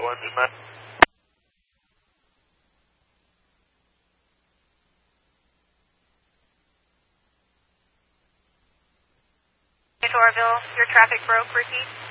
one is not. Orville, your traffic broke, repeat.